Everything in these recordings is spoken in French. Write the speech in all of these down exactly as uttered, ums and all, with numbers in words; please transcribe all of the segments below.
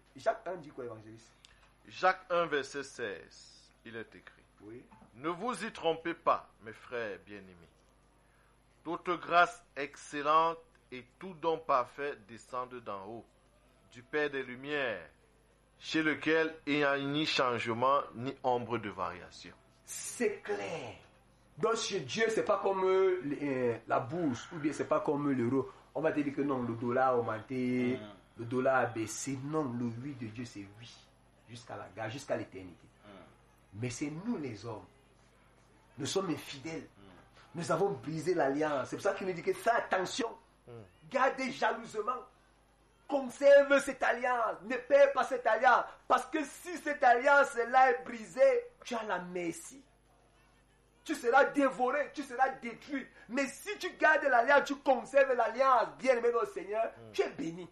Jacques un dit quoi, évangéliste? Jacques un, verset seize, il est écrit. Oui. Ne vous y trompez pas, mes frères bien-aimés. Toute grâce excellente et tout don parfait descendent d'en haut, du Père des Lumières, chez lequel il n'y a ni changement ni ombre de variation. C'est clair. Donc chez Dieu, c'est pas comme euh, euh, la bourse, ou bien c'est pas comme l'euro. On va te dire que non, le dollar a augmenté, mm. le dollar a baissé. Non, le oui de Dieu, c'est oui. Jusqu'à la gare, jusqu'à l'éternité. Mm. Mais c'est nous les hommes. Nous sommes infidèles. Mm. Nous avons brisé l'alliance. C'est pour ça qu'il nous dit que fais attention. Mm. Gardez jalousement. Conserve cette alliance. Ne perds pas cette alliance. Parce que si cette alliance-là est brisée, tu as la merci. Tu seras dévoré, tu seras détruit. Mais si tu gardes l'alliance, tu conserves l'alliance, bien-aimé dans le Seigneur, mm. tu es béni.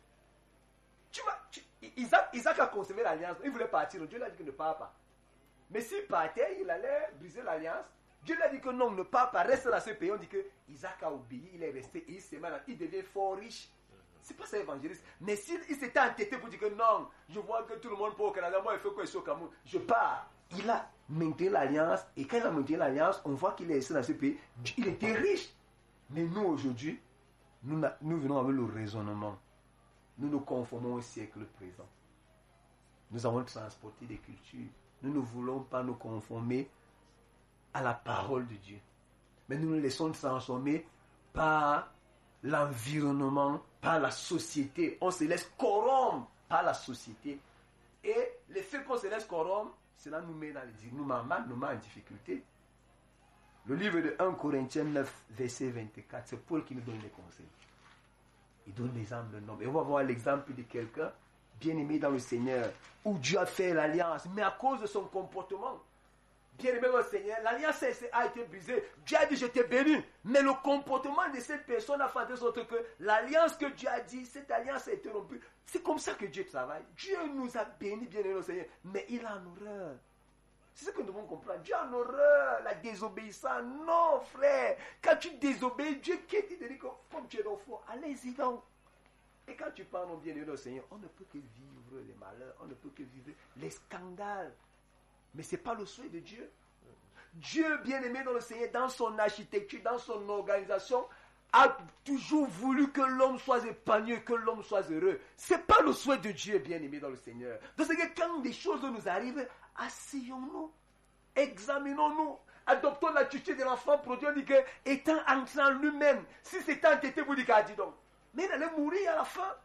Tu vas, tu, Isaac, Isaac a conservé l'alliance. Il voulait partir. Dieu lui a dit que ne part pas. Mais s'il partait, il allait briser l'alliance. Dieu lui a dit que non, ne part pas. Reste dans ce pays. On dit que Isaac a obéi. Il est resté. Il s'est mal. Il devient fort riche. C'est pas ça évangéliste. Mais s'il il s'était entêté pour dire que non, je vois que tout le monde part au Canada. Moi, il faut que je sois au Cameroun. Je pars. Il a maintenu l'alliance. Et quand il a maintenu l'alliance, on voit qu'il est resté dans ce pays. Il était riche. Mais nous, aujourd'hui, nous, nous venons avec le raisonnement. Nous nous conformons au siècle présent. Nous avons transporté des cultures. Nous ne voulons pas nous conformer à la parole de Dieu. Mais nous nous laissons transformer par l'environnement, par la société. On se laisse corrompre par la société. Et le fait qu'on se laisse corrompre, cela nous met dans les, nous met, nous met en difficulté. Le livre de premier Corinthiens neuf, verset vingt-quatre, c'est Paul qui nous donne les conseils. Il donne l'exemple d'un homme. Et on va voir l'exemple de quelqu'un bien-aimé dans le Seigneur, où Dieu a fait l'alliance, mais à cause de son comportement, bien-aimé dans le Seigneur, l'alliance a été brisée. Dieu a dit, je t'ai béni. Mais le comportement de cette personne a fait de sorte que l'alliance que Dieu a dit, cette alliance a été rompue. C'est comme ça que Dieu travaille. Dieu nous a bénis, bien-aimé dans le Seigneur, mais il a en horreur. C'est ce que nous devons comprendre. Dieu a en horreur la désobéissance. Non, frère. Quand tu désobéis, Dieu quitte, il te dit que comme tu es dans le fond, allez-y donc. Et quand tu parles, bien-aimé dans le Seigneur, on ne peut que vivre les malheurs, on ne peut que vivre les scandales. Mais ce n'est pas le souhait de Dieu. Dieu, bien-aimé dans le Seigneur, dans son architecture, dans son organisation, a toujours voulu que l'homme soit épanoui, que l'homme soit heureux. Ce n'est pas le souhait de Dieu, bien-aimé dans le Seigneur. Donc c'est que quand des choses nous arrivent, asseyons-nous, examinons-nous, adoptons l'attitude de l'enfant produit. On dit que, étant entré en lui-même, si c'était entêté, vous dites qu'à dit donc. Mais il allait mourir à la fin.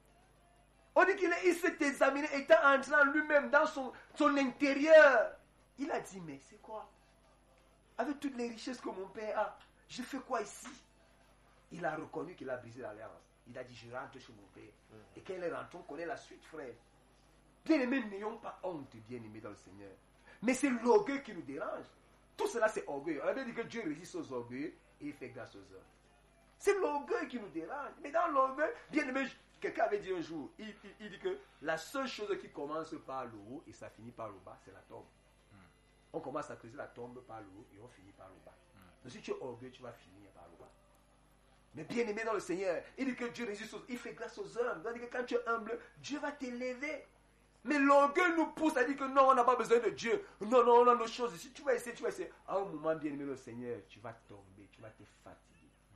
On dit qu'il il s'est examiné, étant entré en lui-même, dans son, son intérieur. Il a dit, mais c'est quoi? Avec toutes les richesses que mon père a, je fais quoi ici? Il a reconnu qu'il a brisé l'alliance. Il a dit, je rentre chez mon père. Mmh. Et quand il est rentré, on connaît la suite, frère. Bien-aimés, n'ayons pas honte, bien-aimés dans le Seigneur. Mais c'est l'orgueil qui nous dérange. Tout cela, c'est orgueil. On avait dit que Dieu résiste aux orgueils et il fait grâce aux hommes. C'est l'orgueil qui nous dérange. Mais dans l'orgueil, bien aimé, quelqu'un avait dit un jour, il, il, il dit que la seule chose qui commence par le haut et ça finit par le bas, c'est la tombe. Mm. On commence à creuser la tombe par le haut et on finit par le bas. Mm. Donc si tu es orgueilleux, tu vas finir par le bas. Mais bien aimé dans le Seigneur, il dit que Dieu résiste aux, il fait grâce aux hommes. Il dit que quand tu es humble, Dieu va t'élever. Mais l'orgueil nous pousse à dire que non, on n'a pas besoin de Dieu. Non, non, on a nos choses ici. Tu vas essayer, tu vas essayer. À un moment, bien aimé dans le Seigneur, tu vas tomber, tu vas te fatiguer.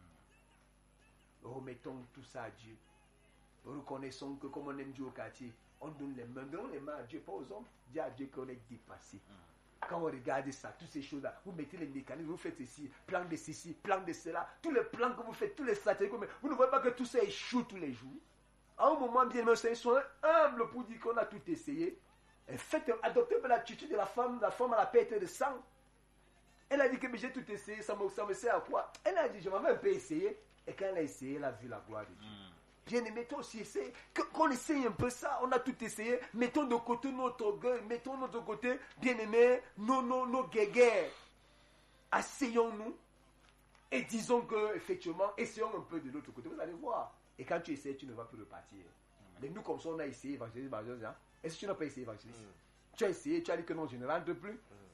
Remettons tout ça à Dieu. Reconnaissons que comme on aime Dieu au quartier, on donne les mains, donnons les mains à Dieu, pas aux hommes. Dis à Dieu qu'on est dépassé. Quand on regarde ça, toutes ces choses-là, vous mettez les mécanismes, vous faites ceci, plan de ceci, plan de cela, tous les plans que vous faites, tous les stratégies que vous mettez, vous ne voyez pas que tout ça échoue tous les jours. À un moment, bien aimé, soyez humbles pour dire qu'on a tout essayé. Et faites, adoptez l'attitude de la femme, la femme à la perte de sang. Elle a dit que mais j'ai tout essayé, ça me, ça me sert à quoi? Elle a dit, je m'avais un peu essayé. Et quand elle a essayé, elle a vu la gloire de Dieu. Mm. Bien aimé, toi aussi, essaye. Que, qu'on essaye un peu ça. On a tout essayé. Mettons de côté notre orgueil. Mettons de notre côté, bien aimé, nos, nos, nos guéguerres. Asseyons-nous. Et disons que, effectivement, essayons un peu de l'autre côté. Vous allez voir. Et quand tu essaies, tu ne vas plus repartir. Mm. Mais nous, comme ça, on a essayé évangéliste. Est-ce que tu n'as pas essayé évangéliste? Mm. Tu as essayé, tu as dit que non, je ne rentre plus. Mm.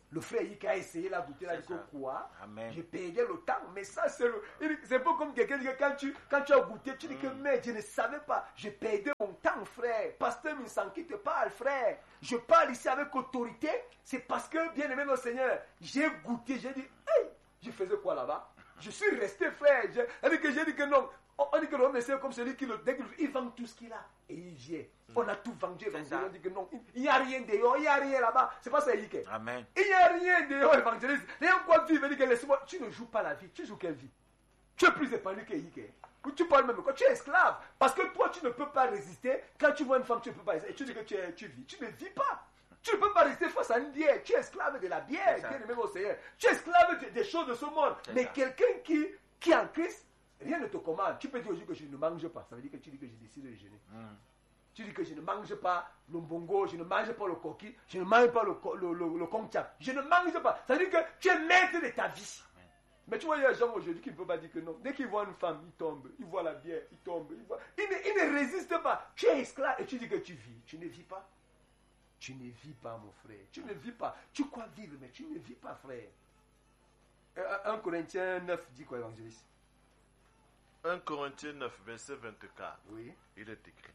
Le frère Yik a essayé la bouteille, il a dit quoi? Amen. Je payais le temps, mais ça c'est le... C'est pas comme quelqu'un dit que quand tu, quand tu as goûté, tu dis que mais je ne savais pas, je payais mon temps, frère. Pasteur Minsan qui te parle, frère. Je parle ici avec autorité, c'est parce que, bien aimé mon Seigneur, j'ai goûté, j'ai dit, hey, je faisais quoi là-bas? Je suis resté, frère. J'ai dit que, j'ai dit que non. On dit que l'homme c'est comme celui qui le dès qu'il vend tout ce qu'il a et il vient. On a tout vendu. On dit que non, il n'y a rien dehors, il n'y a rien là-bas. C'est pas ça, Yike. Amen. Il n'y a rien dehors, évangéliste. Rien quoi vivre. Il dit que laisse-moi. Tu ne joues pas la vie. Tu joues quelle vie? Tu es plus épanoui que Yike. Tu parles même quand tu es esclave. Parce que toi, tu ne peux pas résister. Quand tu vois une femme, tu ne peux pas résister. Et tu dis que tu, es, tu vis. Tu ne vis pas. Tu ne peux pas résister face à une bière. Tu es esclave de la bière. Bien aimé mon Seigneur. Tu es esclave de, des choses de ce monde. Mais quelqu'un qui, qui est en Christ, rien ne te commande. Tu peux dire aujourd'hui que je ne mange pas. Ça veut dire que tu dis que je décide de jeûner. Mm. Tu dis que je ne mange pas le mbongo, je ne mange pas le coquille, je ne mange pas le, le, le, le kongcha. Je ne mange pas. Ça veut dire que tu es maître de ta vie. Mm. Mais tu vois, il y a des gens aujourd'hui qui ne peuvent pas dire que non. Dès qu'ils voient une femme, ils tombent. Ils voient la bière, ils tombent. Ils, voient... ils, ne, ils ne résistent pas. Tu es esclave et tu dis que tu vis. Tu ne vis pas. Tu ne vis pas, mon frère. Tu ne vis pas. Tu crois vivre, mais tu ne vis pas, frère. un Corinthiens neuf dit quoi, évangéliste? un Corinthiens neuf, verset vingt-quatre. Oui. Il est écrit.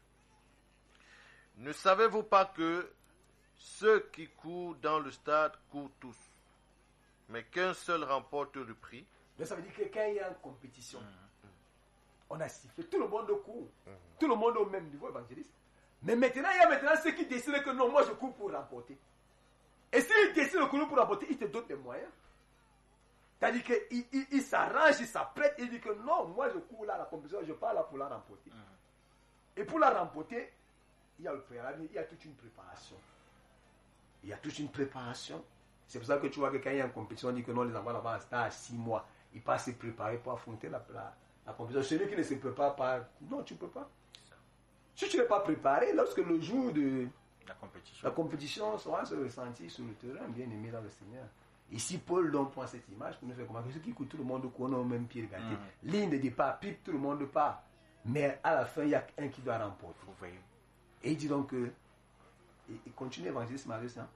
Ne savez-vous pas que ceux qui courent dans le stade courent tous, mais qu'un seul remporte le prix? Donc ça veut dire que quand il y a une compétition, mm-hmm. on a sifflé, tout le monde court, mm-hmm. tout le monde au même niveau, évangéliste. Mais maintenant, il y a maintenant ceux qui décident que non, moi je cours pour remporter. Et s'ils décident de courir pour remporter, ils te donnent des moyens. C'est-à-dire qu'il il, il s'arrange, il s'apprête, il dit que non, moi je cours là, la compétition, je pars là pour la remporter. Mm-hmm. Et pour la remporter, il y a le préalable, il y a toute une préparation. Il y a toute une préparation. C'est pour ça que tu vois que quand il y a une compétition, on dit que non, les enfants là-bas, c'est à six mois. Ils passent se préparer pour affronter la, la, la compétition. Celui qui ne se prépare pas, non, tu ne peux pas. Si tu n'es pas préparé, lorsque le jour de la compétition, la compétition sera se ressentir sur le terrain, bien aimé dans le Seigneur. Ici, Paul donc prend cette image pour nous faire comprendre que ceux qui écoutent tout le monde court au même pied. Regardez. Mm. Ligne de départ, pipe, tout le monde part. Mais à la fin, il y a un qui doit remporter. Vous voyez. Et il dit donc que. Il continue l'évangéliste Marius. Hein?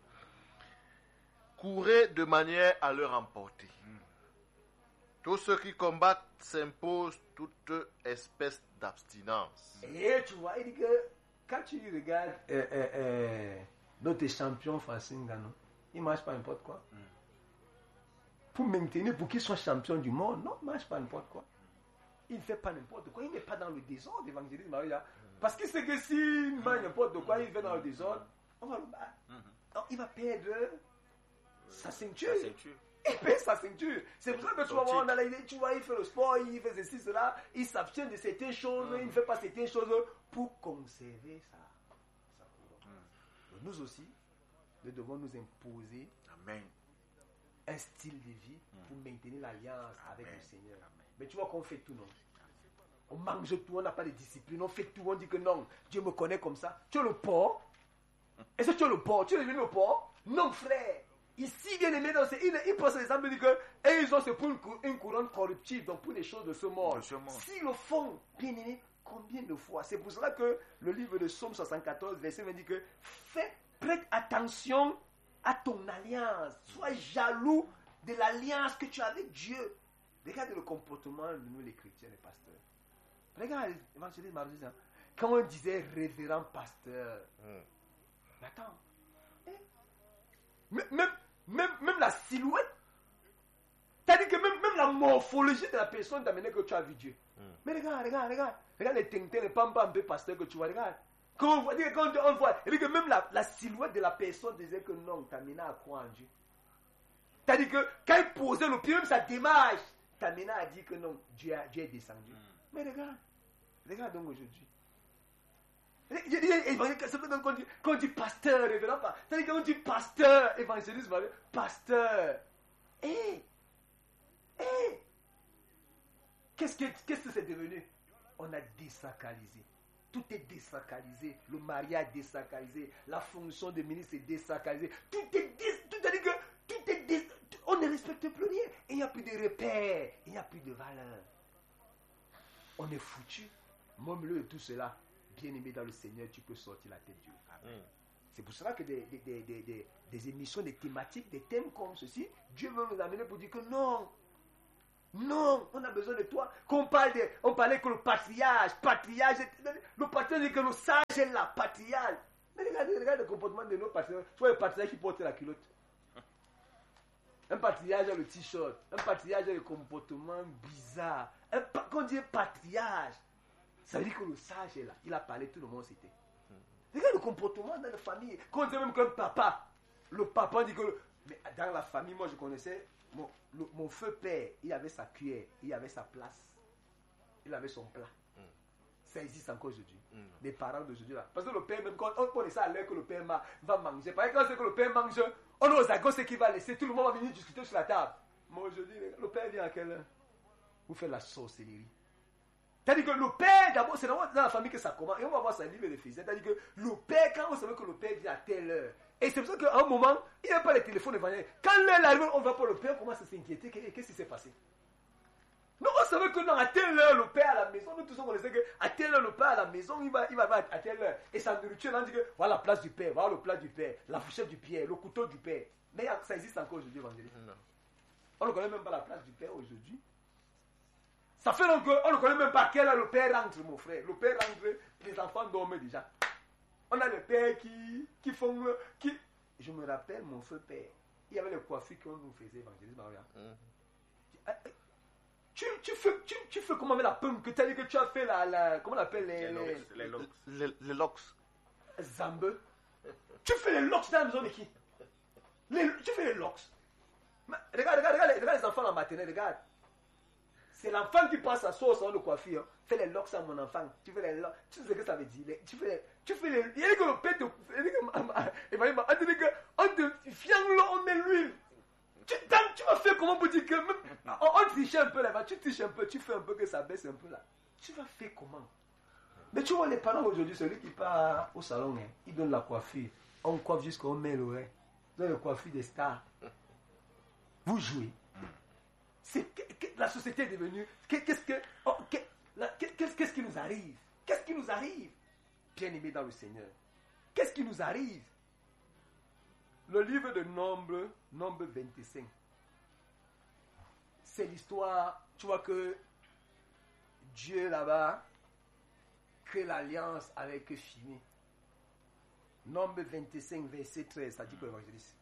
Courez de manière à le remporter. Mm. Tous ceux qui combattent s'imposent toute espèce d'abstinence. Et tu vois, il dit que quand tu regardes euh, euh, euh, notre champion Francis Ngannou, il ne mange pas n'importe quoi. Mm. Pour maintenir, pour qu'il soit champion du monde, non, il ne mange pas n'importe quoi. Il ne fait pas n'importe quoi. Il n'est pas dans le désordre, l'évangéliste Maria. Parce qu'il sait que s'il mange n'importe quoi, il fait dans le désordre, on va le battre. Mm-hmm. Donc, il va perdre sa ceinture. Sa ceinture. Il perd sa ceinture. C'est pour ça que tu vas voir, dans l'idée, tu vois, il fait le sport, il fait ceci, cela, il s'abstient de certaines choses, mm-hmm. il ne fait pas certaines choses pour conserver sa, sa couronne. Mm. Nous aussi, nous devons nous imposer Amen. un style de vie pour maintenir l'alliance avec le Seigneur. Amen. Mais tu vois qu'on fait tout, non? On mange tout, on n'a pas de discipline, on fait tout, on dit que non, Dieu me connaît comme ça. Tu es le porc? Est-ce que tu es le porc? Tu es devenu le porc? Non, frère. Ici, bien aimé, il, il pose l'exemple, il dit que et ils ont c'est pour une, une couronne corruptible, donc pour les choses de ce monde. S'ils le font, bien aimé, combien de fois? C'est pour cela que le livre de Psaume soixante-quatorze, verset vingt dit que fais, prête attention à ton alliance. Sois jaloux de l'alliance que tu as avec Dieu. Regarde le comportement de nous les chrétiens, les pasteurs. Regarde, évangéliste Marie, quand on disait révérend pasteur, mm. attends, eh? même, même, même la silhouette, c'est-à-dire que même, même la morphologie de la personne d'amener que tu as vu Dieu. Mm. Mais regarde, regarde, regarde, regarde les tintins, les pampas un peu pasteurs que tu vois, regarde. Quand on voit, quand on voit, et que même la, la silhouette de la personne disait que non, Tamina a croire en Dieu. C'est-à-dire que quand il posait le pied, même sa démarche, Tamina a dit que non, Dieu, a, Dieu est descendu. Mm. Mais regarde, regarde donc aujourd'hui. Quand on dit, quand on dit pasteur, révérend pas. C'est-à-dire quand on dit pasteur, évangéliste, pasteur. Hé, hey, hé, hey. Qu'est-ce que, qu'est-ce que c'est devenu? On a désacralisé. Tout est désacralisé. Le mariage est désacralisé. La fonction de ministre est désacralisée. Tout est dés... Tout est que tout est dés... On ne respecte plus rien. Et il n'y a plus de repères. Il n'y a plus de valeur. On est foutu. Même le tout cela, bien aimé dans le Seigneur, tu peux sortir la tête Dieu. Amen. C'est pour cela que des, des, des, des, des, des émissions, des thématiques, des thèmes comme ceci, Dieu veut nous amener pour dire que non, non, on a besoin de toi. Qu'on parle de, on parlait que le patriarche, patriarche, le patriarche dit que le sage est la patriarche. Mais regardez, regardez le comportement de nos patriarches. Tu vois le patriarche qui porte la culotte. Un patriarche a le t-shirt. Un patriarche a le comportement bizarre. Un, quand on dit patriarche, ça veut dire que le sage est là. Il a parlé, tout le monde s'était. Regarde le comportement dans la famille. Quand on dit même qu'un papa, le papa dit que... Le, mais dans la famille, moi je connaissais, mon, le, mon feu père, il avait sa cuillère, il avait sa place. Il avait son plat. Mm. Ça existe encore aujourd'hui. Mm. Les parents d'aujourd'hui là. Parce que le père, même quand on connaît ça à l'air que le père va manger. Par exemple, quand c'est que le père mange, on ose à gauche, c'est qu'il va laisser, tout le monde va venir discuter sur la table. Moi aujourd'hui, le père vient à quelle heure? Vous faites la sorcellerie. C'est-à-dire que le père, d'abord, c'est dans la famille que ça commence. Et on va voir ça livre de fils. C'est-à-dire que le père, quand vous savez que le père vient à telle heure, et c'est pour ça qu'à un moment, il n'y a pas les téléphones devant. Quand l'heure arrive, on va pour le père, commence à s'inquiéter. Qu'est-ce qui s'est passé? Non, on savait que non, à telle heure, le père à la maison, nous tous on connaissait qu'à telle heure, le père à la maison, il va, il va à telle heure. Et sa nourriture, là, on dit que voilà la place du père, voilà le plat du père, la fourchette du père, le couteau du père. Mais ça existe encore aujourd'hui, évangéliste. On ne connaît même pas la place du père aujourd'hui. Ça fait donc qu'on ne connaît même pas à quelle heure le père rentre, mon frère. Le père rentre, les enfants dorment déjà. On a les pères qui, qui font... Qui... Je me rappelle, mon feu père, il y avait les coiffures qu'on nous faisait, évangéliste Maria. Mm. Tu, tu, fais, tu, tu fais comment avec la punk? Tu as dit que tu as fait la... la comment on appelle les... Les, les locks. Les, les, les locks. Zambe. Tu fais les locks dans la maison de qui? les, Tu fais les locks. Mais, regarde, regarde, regarde, regarde les enfants dans la matinée, regarde. C'est l'enfant qui passe à son au salon de coiffure. Hein. Fais les locks à mon enfant. Tu fais les locks. Tu sais ce que ça veut dire. Les, tu fais les... Tu fais les... Il y a que le père te... Il dit que... On te fiangle, on met l'huile. Tu, tu vas faire comment pour dire que... Même, on, on triche un peu là-bas. Tu triches un peu. Tu fais un peu que ça baisse un peu là. Tu vas faire comment? Mais tu vois les parents aujourd'hui, celui qui part au salon, hein, il donne la coiffure. On coiffe jusqu'au met l'oreille. Donne la coiffure des stars. Vous jouez. C'est, que, que, la société est devenue... Qu'est-ce que, oh, que, la, qu'est-ce, qu'est-ce qui nous arrive? Qu'est-ce qui nous arrive? Bien-aimés dans le Seigneur. Qu'est-ce qui nous arrive? Le livre de Nombre, Nombre vingt-cinq. C'est l'histoire... Tu vois que Dieu là-bas crée l'alliance avec Fini. Nombre vingt-cinq, verset treize. Ça dit que l'évangéliste.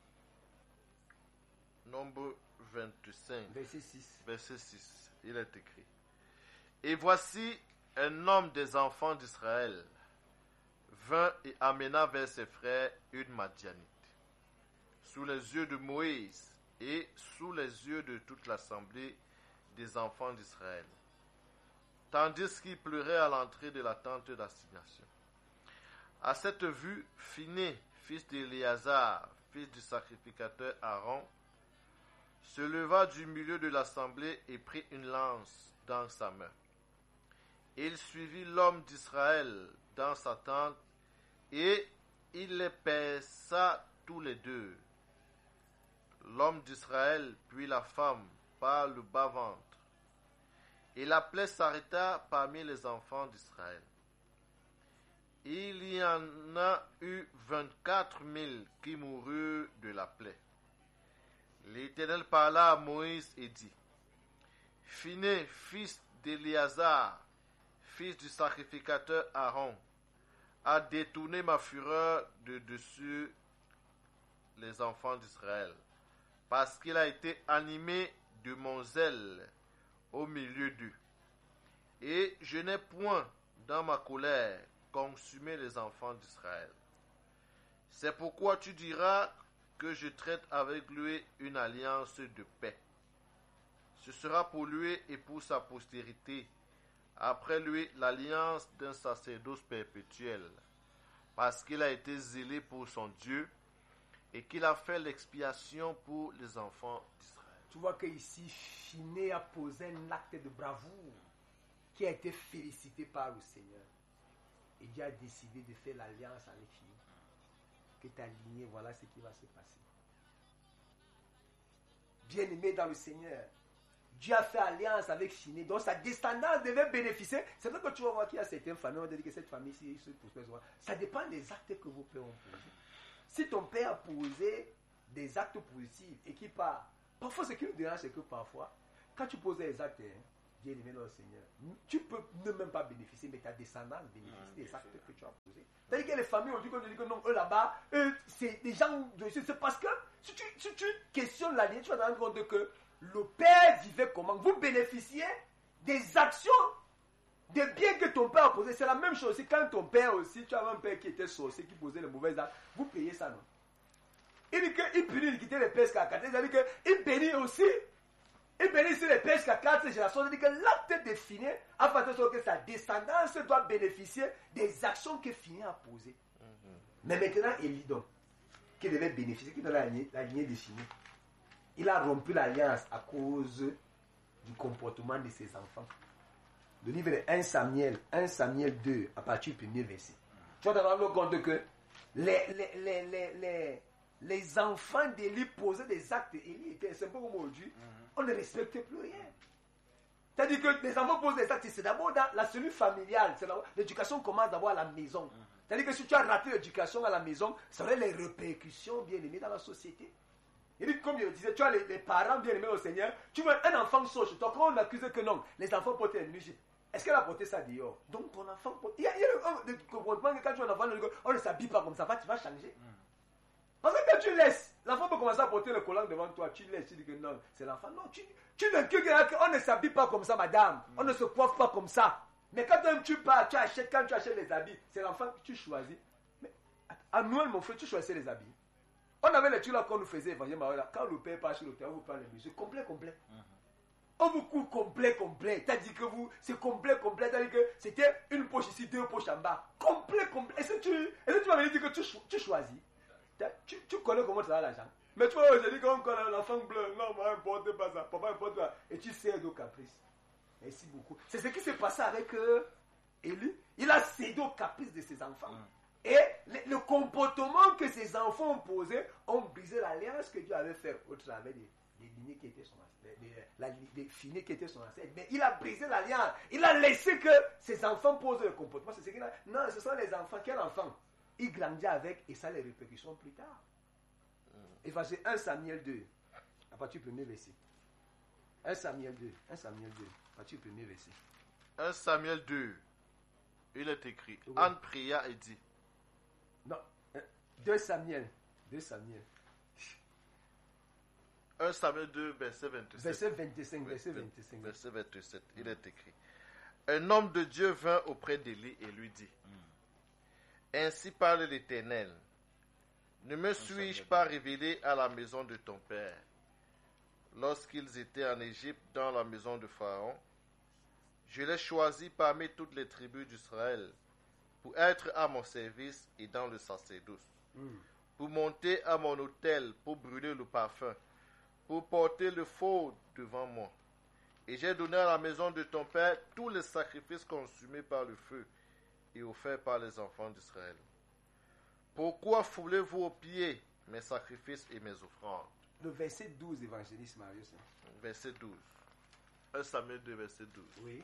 Nombre vingt-cinq, verset six. Verset six, il est écrit. Et voici un homme des enfants d'Israël vint et amena vers ses frères une Madianite, sous les yeux de Moïse et sous les yeux de toute l'assemblée des enfants d'Israël, tandis qu'il pleurait à l'entrée de la tente d'assignation. À cette vue, Phiné, fils d'Éléazar, fils du sacrificateur Aaron, se leva du milieu de l'assemblée et prit une lance dans sa main. Il suivit l'homme d'Israël dans sa tente et il les perça tous les deux, l'homme d'Israël puis la femme par le bas-ventre. Et la plaie s'arrêta parmi les enfants d'Israël. Il y en a eu vingt-quatre mille qui moururent de la plaie. L'Éternel parla à Moïse et dit, Phiné, fils d'Éléazar, fils du sacrificateur Aaron, a détourné ma fureur de dessus les enfants d'Israël, parce qu'il a été animé de mon zèle au milieu d'eux. Et je n'ai point, dans ma colère, consumé les enfants d'Israël. C'est pourquoi tu diras que je traite avec lui une alliance de paix. Ce sera pour lui et pour sa postérité, après lui l'alliance d'un sacerdoce perpétuel, parce qu'il a été zélé pour son Dieu et qu'il a fait l'expiation pour les enfants d'Israël. Tu vois qu'ici, Phiné a posé un acte de bravoure qui a été félicité par le Seigneur. Et Dieu a décidé de faire l'alliance avec lui. Que tu es aligné, voilà ce qui va se passer. Bien-aimé dans le Seigneur, Dieu a fait alliance avec Phiné, donc sa descendance devait bénéficier. C'est vrai que tu vas voir qu'il y a certaines familles, on dit que cette famille-ci se pose. Ça dépend des actes que vos pères ont posés. Si ton père a posé des actes positifs et qui part, parfois ce qui nous dérange, c'est que parfois, quand tu poses des actes, hein, bien aimé dans le Seigneur, tu peux ne même pas bénéficier, mais ta descendance bénéficie mmh, des actes que tu as posés. C'est-à-dire que les familles ont dit qu'on dit que non, eux là-bas, eux, c'est des gens de c'est parce que si tu, si tu questionnes la ligne, tu vas te rendre compte que le père vivait comment. Vous bénéficiez des actions, des biens que ton père a posés. C'est la même chose aussi quand ton père aussi, tu avais un père qui était sorcier, qui posait les mauvais actes, vous payez ça, non? Il dit qu'il punit, il quittait les pesques à quatre. C'est-à-dire qu'il bénit aussi. Il bénit sur les pesques à quatre générations. C'est-à-dire que l'acte de Phiné a fait en sorte que sa descendance doit bénéficier des actions que Phiné a posées. Mm-hmm. Mais maintenant, Élie donc, qui devait bénéficier, qui est dans la lignée, la lignée de Phiné, il a rompu l'alliance à cause du comportement de ses enfants. Le livre de un Samuel, un Samuel deux, à partir du premier verset. Tu vas te rendre compte que les, les, les, les, les, les enfants d'Élie posaient des actes. Élie était, c'est un peu comme aujourd'hui, mm-hmm. on ne respectait plus rien. C'est-à-dire que les enfants posent des actes, c'est d'abord dans la cellule familiale. C'est l'éducation commence d'abord à la maison. Mm-hmm. C'est-à-dire que si tu as raté l'éducation à la maison, ça aurait les répercussions bien aimées dans la société. Il dit, comme je le disais, tu as les, les parents bien aimés au Seigneur, tu vois un enfant sort chez toi, quand on accuse que non, les enfants portent les nuits, est-ce qu'elle a porté ça dehors? Donc ton enfant porte. Il y a, il y a le comportement que quand tu as un enfant, on ne s'habille pas comme ça, tu vas changer. Mm. Parce que quand tu laisses, l'enfant peut commencer à porter le collant devant toi, tu laisses, tu dis que non, c'est l'enfant. Non, tu, tu n'inculques qu'on ne s'habille pas comme ça, madame, mm. on ne se coiffe pas comme ça. Mais quand tu pars, tu achètes, quand tu achètes les habits, c'est l'enfant que tu choisis. Mais à Noël, mon frère, tu choisissais les habits. On avait les trucs là qu'on nous faisait, quand le père passe sur le terrain, vous prenez les musiques, complet, complet. Mm-hmm. On vous court complet, complet. C'est-à-dire que vous, c'est complet, complet. C'est-à-dire que c'était une poche ici, deux poches en bas. Complet, complet. Est-ce que tu, est-ce que tu vas me dire que tu, tu choisis? Tu, tu connais comment ça va l'argent. Mais tu vois, j'ai dit qu'on connaît l'enfant bleu. Non, moi, importe pas ça. Papa, importe pas. Et tu cèdes au caprice. Merci beaucoup. C'est ce qui s'est passé avec euh, Élie. Il a cédé au caprice de ses enfants. Mm. Et le, le comportement que ses enfants ont posé ont brisé l'alliance que Dieu avait faite au travers des, des lignées qui étaient son ancêtre, des, la, des Phiné qui étaient son ancêtre. Mais il a brisé l'alliance. Il a laissé que ses enfants posent le comportement. C'est ce qu'il a. Non, ce sont les enfants. Quel enfant? Il grandit avec et ça a les répercussions plus tard. Mm. Et verset un Samuel deux, à partir du premier verset. un Samuel deux, un Samuel deux, à partir du premier verset. un Samuel deux, il est écrit. Oui. Anne pria et dit. Non, deux Samuel, deux Samuel. un Samuel deux, verset vingt-sept. Verset vingt-cinq, verset vingt-cinq. Verset vingt-sept, il est écrit. Un homme de Dieu vint auprès d'Élie et lui dit. Mm. Ainsi parle l'Éternel. Ne me suis-je pas révélé à la maison de ton père, lorsqu'ils étaient en Égypte dans la maison de Pharaon? Je l'ai choisi parmi toutes les tribus d'Israël pour être à mon service et dans le sacerdoce, mm. pour monter à mon autel, pour brûler le parfum, pour porter le feu devant moi. Et j'ai donné à la maison de ton père tous les sacrifices consumés par le feu et offerts par les enfants d'Israël. Pourquoi foulez-vous aux pieds mes sacrifices et mes offrandes? Le verset douze, évangéliste Marius. Verset douze. un Samuel deux, verset douze. Oui.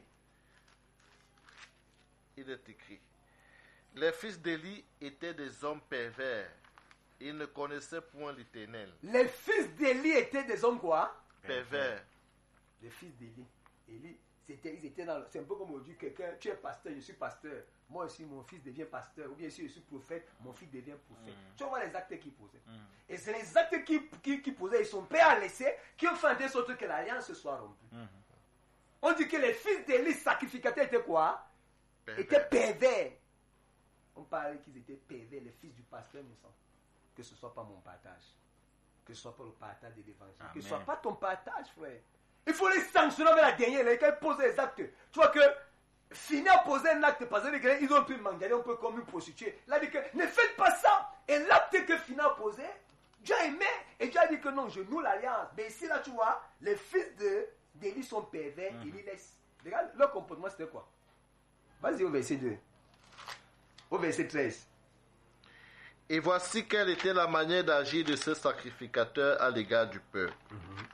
Il est écrit. Les fils d'Élie étaient des hommes pervers. Ils ne connaissaient point l'Éternel. Les fils d'Élie étaient des hommes quoi? Pervers. Les fils d'Élie. Élie, c'était, ils étaient dans. C'est un peu comme aujourd'hui, quelqu'un, tu es pasteur, je suis pasteur. Moi aussi, mon fils devient pasteur. Ou bien si je suis prophète, mon fils devient prophète. Mm. Tu vois les actes qu'il posait. Mm. Et c'est les actes qu'il qui, qui posait et son père a laissé qui ont fait en sorte que l'alliance soit rompue. Mm. On dit que les fils d'Élie sacrificateurs étaient quoi? Pervers. Étaient pervers. On parlait qu'ils étaient pervers, les fils du pasteur, me semble. Que ce ne soit pas mon partage. Que ce ne soit pas le partage de l'évangile. Amen. Que ce ne soit pas ton partage, frère. Il faut les sanctionner avec la dernière, là, quand ils posent des actes. Tu vois que, Phiné a posé un acte, parce qu'ils ont pu manger un peu comme une prostituée. Il a dit que, ne faites pas ça. Et l'acte que Phiné a posé, Dieu a aimé. Et Dieu a dit que non, je noue l'alliance. Mais ici, là, tu vois, les fils de, d'Élie sont pervers, mm-hmm. ils les laissent. Regarde, leur comportement, c'était quoi? Vas-y au verset deux. Au verset treize. Et voici quelle était la manière d'agir de ce sacrificateur à l'égard du peuple. Mm-hmm.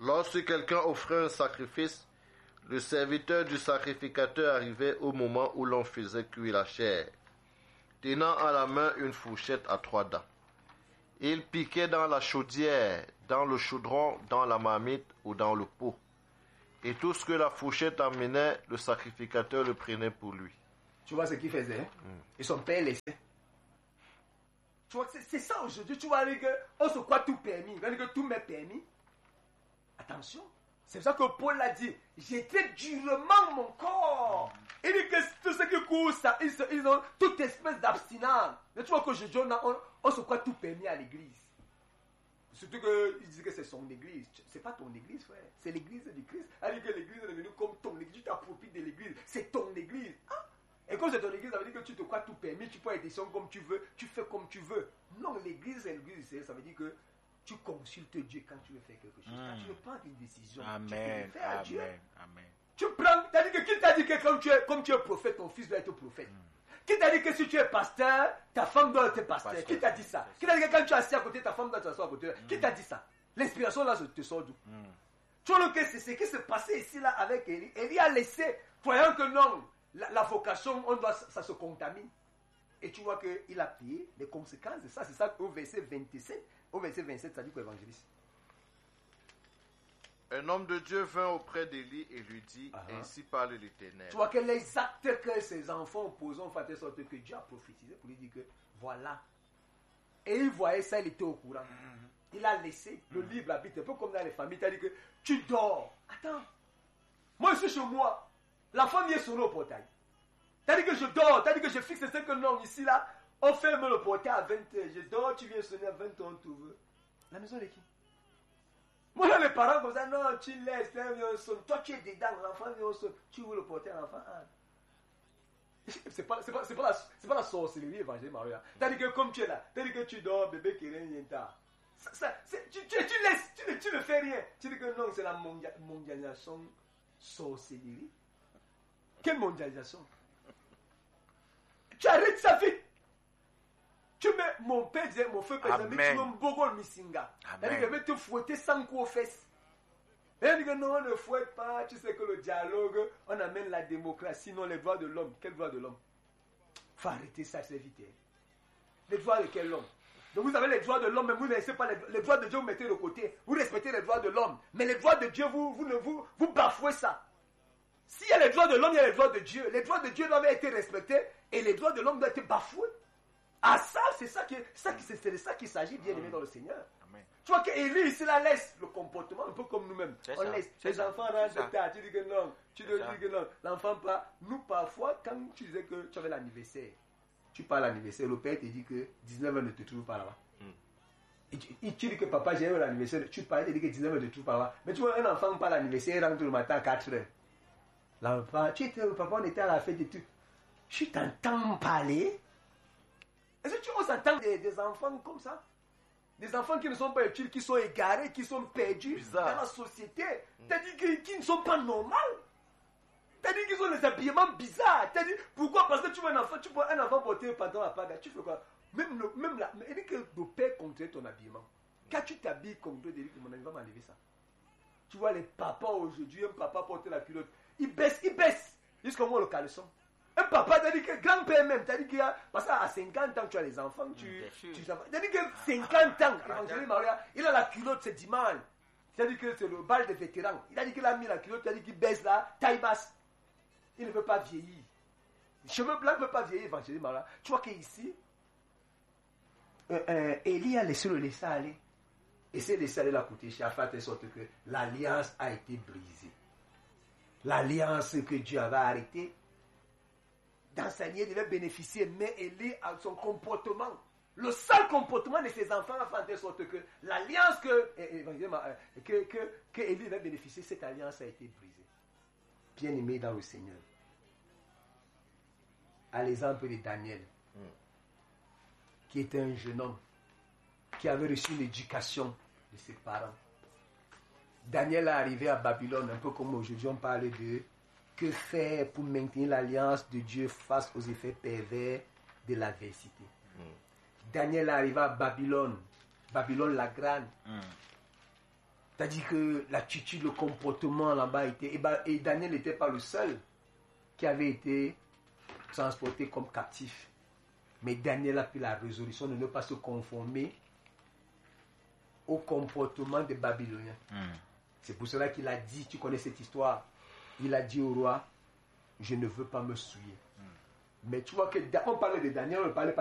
Lorsque quelqu'un offrait un sacrifice, le serviteur du sacrificateur arrivait au moment où l'on faisait cuire la chair, tenant à la main une fourchette à trois dents. Il piquait dans la chaudière, dans le chaudron, dans la marmite ou dans le pot. Et tout ce que la fourchette amenait, le sacrificateur le prenait pour lui. Tu vois ce qu'il faisait, hein? Mm. Et son père laissait. Tu vois, c'est, c'est ça aujourd'hui. Tu vois, on se croit tout permis. On dit que tout m'est permis. Attention. C'est pour ça que Paul l'a dit. J'étais durement mon corps. Il dit que tout ce qui court, ça, ils, ils ont toute espèce d'abstinence. Mais tu vois qu'aujourd'hui, on, on, on se croit tout permis à l'église. Surtout qu'il dit que c'est son église. C'est pas ton église, frère. C'est l'église du Christ. Elle dit que l'église est devenue comme ton église. Tu t'appropries de l'église. C'est ton église. Hein? Et quand c'est ton église, ça veut dire que tu te crois tout permis. Tu prends les décisions comme tu veux. Tu fais comme tu veux. Non, l'église est l'église. Ça veut dire que tu consultes Dieu quand tu veux faire quelque chose. Mm. Quand tu veux prendre une décision, Amen. tu peux le faire à Amen. Dieu. Amen. Tu prends. T'as dit que qui t'a dit que comme tu es, comme tu es prophète, ton fils doit être prophète. Mm. Qui t'a dit que si tu es pasteur, ta femme doit être pasteur. pasteur. Qui t'a dit ça? Qui t'a dit que quand tu es assis à côté, ta femme doit t'asseoir à côté? Mm. Qui t'a dit ça? L'inspiration là te sort d'où? Mm. Tu vois que c'est ce qui s'est passé ici là avec Élie. Élie a laissé, croyant que non, la, la vocation, on doit, ça se contamine. Et tu vois qu'il a payé les conséquences de ça. C'est ça au verset vingt-sept. Au verset vingt-sept, ça dit quoi, évangéliste? Un homme de Dieu vint auprès d'Élie et lui dit, uh-huh. Ainsi parle l'Éternel. Tu vois que les actes que ses enfants posent ont fait de sorte que Dieu a prophétisé pour lui dire que voilà. Et il voyait ça, il était au courant. Mm-hmm. Il a laissé mm-hmm. le livre habite un peu comme dans les familles. Il a dit que tu dors. Attends. Moi, je suis chez moi. La femme vient sonner au portail. T'as dit que je dors. T'as dit que je fixe ce que non, ici là. On ferme le portail à vingt heures. Je dors, tu viens sonner à vingt heures, tu veux. La maison de qui? Moi, là, les parents comme ça, non, tu laisses, on sonne. Toi, tu es dedans, l'enfant vient, on sonne. Tu ouvres le portail, l'enfant. Ah. C'est pas, c'est pas, c'est pas la, c'est pas la sorcellerie évangélique, Maria. T'as dit que comme tu es là, t'as dit que tu dors, bébé qui rien tard. Ça, ça, c'est, tu, tu, tu laisses, tu ne, tu ne fais rien. Tu dis que non, c'est la mondia, mondialisation sorcellerie. Quelle mondialisation? Tu arrêtes sa vie. Tu mets, mon père disait, mon frère père disait, tu mets beaucoup de missinga. C'est-à-dire qu'il va te fouetter sans coup aux fesses. Et il dit que non, on ne fouette pas. Tu sais que le dialogue, on amène la démocratie, non les droits de l'homme. Quel droit de l'homme? Il faut arrêter ça, c'est vite. Les droits de quel homme? Donc vous avez les droits de l'homme, mais vous ne laissez pas les, les droits de Dieu, vous mettez de côté. Vous respectez les droits de l'homme. Mais les droits de Dieu, vous, vous, vous, vous bafouez ça. S'il y a les droits de l'homme, il y a les droits de Dieu. Les droits de Dieu doivent être respectés et les droits de l'homme doivent être bafoués. Ah ça, c'est ça qui, ça qui, c'est de ça qu'il s'agit, bien aimé dans le Seigneur. Amen. Tu vois qu'Élie, ici, là, laisse le comportement un peu comme nous-mêmes. C'est On ça. laisse c'est les ça. enfants rentrent tard. Tu dis que non, tu dis que non. L'enfant pas. Nous, parfois, quand tu disais que tu avais l'anniversaire, tu pars à l'anniversaire, le père te dit que dix-neuf heures ne te trouve pas là-bas. Mm. Et tu, et tu dis que papa, j'ai eu l'anniversaire, tu pars, il te dit que dix-neuf heures ne te trouve pas là-bas. Mais tu vois, un enfant part à l'anniversaire, il rentre le matin à quatre heures. L'enfant, tu étais, papa, on était à la fête et tout. Je t'entends parler. Est-ce que tu on s'entend des, des enfants comme ça? Des enfants qui ne sont pas utiles, qui sont égarés, qui sont perdus Bizarre. dans la société. Mm. T'as dit qu'ils qui ne sont pas normaux. T'as dit qu'ils ont des habillements bizarres. T'as dit, pourquoi? Parce que tu vois un enfant, tu vois un enfant porter un pantalon à paga, tu fais quoi? Même, le, même là, il dit que le père contrôle ton habillement. Quand tu t'habilles comme toi, il dit que mon ami va m'enlever ça. Tu vois les papas aujourd'hui, un papa porter la culotte, il baisse, il baisse, jusqu'au moins le caleçon. Un papa t'a dit que grand-père même, t'as dit qu'il y a, parce qu'à cinquante ans tu as les enfants, tu, mmh, tu t'as dit que cinquante ans, Évangélie Maria, il a la culotte, c'est dimanche. Il a dit que c'est le bal des vétérans. Il a dit qu'il a mis la culotte, il a dit qu'il baisse là, taille basse. Il ne veut pas vieillir. Cheveux blancs ne veut pas vieillir, Évangélie Maria. Tu vois qu'ici, euh, euh, Élie a laissé le laisser aller. Et c'est laissé aller la côté chez Afat, de sorte que l'alliance a été brisée. L'alliance que Dieu avait arrêtée, dans sa lignée, il devait bénéficier, mais Élie a son comportement. Le seul comportement de ses enfants a fait de sorte que l'alliance que, que, que, que Élie devait bénéficier, cette alliance a été brisée. Bien aimé dans le Seigneur. À l'exemple de Daniel, mm. qui était un jeune homme, qui avait reçu l'éducation de ses parents. Daniel est arrivé à Babylone, un peu comme aujourd'hui on parle de que faire pour maintenir l'alliance de Dieu face aux effets pervers de l'adversité. Mm. Daniel est arrivé à Babylone, Babylone la grande. Mm. C'est-à-dire que l'attitude, le comportement là-bas était... Et, bah, et Daniel n'était pas le seul qui avait été transporté comme captif. Mais Daniel a pris la résolution de ne pas se conformer au comportement des Babyloniens. Mm. C'est pour cela qu'il a dit, tu connais cette histoire, il a dit au roi, je ne veux pas me souiller. Mm. Mais tu vois que on parlait de Daniel, on ne parlait pas